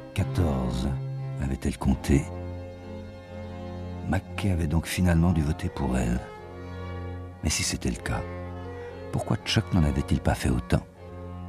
14 avait-elle compté? Mackay avait donc finalement dû voter pour elle. Mais si c'était le cas, pourquoi Chuck n'en avait-il pas fait autant?